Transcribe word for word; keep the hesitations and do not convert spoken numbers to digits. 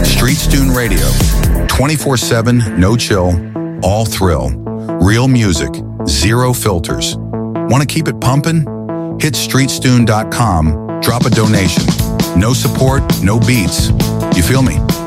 Streetstune Radio. twenty-four seven, no chill, all thrill. Real music, zero filters. Want to keep it pumping? Hit streetstune dot com, drop a donation. No support, no beats. You feel me?